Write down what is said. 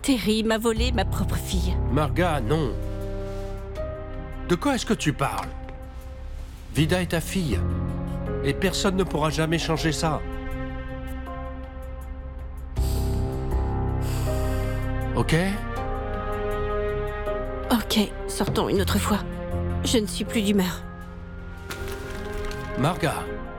Terry m'a volé ma propre fille. Marga, non. De quoi est-ce que tu parles? Vida est ta fille. Et personne ne pourra jamais changer ça. Ok? Ok, sortons une autre fois. Je ne suis plus d'humeur. Marga,